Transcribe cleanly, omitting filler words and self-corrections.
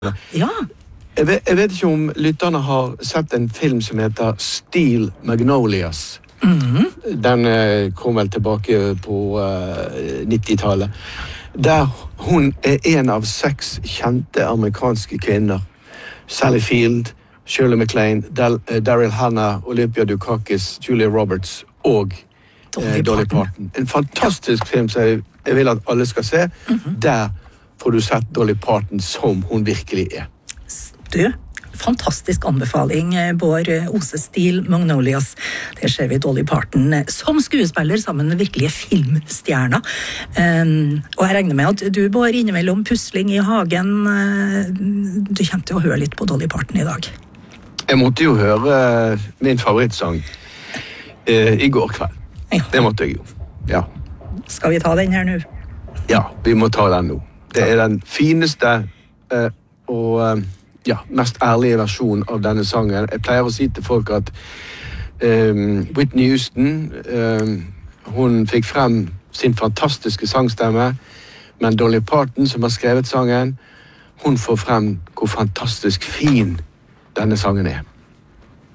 Ja. Jeg vet ikke om lytterne har sett en film som heter Steel Magnolias. Den kom vel tilbake på 90-tallet. Der hun en av 6 kjente amerikanske kvinner. Sally Field, Shirley MacLaine, Daryl Hannah, Olympia Dukakis, Julia Roberts og Dolly Parton. En fantastisk film som jeg vil at alle skal se. Der får du sett Dolly Parton som hun virkelig er. Du, fantastisk anbefaling, Bård Ose, Steel Magnolias. Der ser vi Dolly Parton som skuespiller sammen med virkelige filmstjerner. Og jeg regner med at du, Bård, innimellom pusling i hagen, du kommer til å høre litt på Dolly Parton i dag. Jeg måtte jo høre min favorittsang i går kveld. Ja. Det måtte jeg jo. Ja. Skal vi ta den her nå? Ja, vi må ta den nå. Det er den fineste og mest ærlige versjonen av denne sangen. Jeg pleier å si til folk at Whitney Houston, hun fikk frem sin fantastiske sangstemme, men Dolly Parton, som har skrevet sangen, hun får frem hvor fantastisk fin denne sangen er.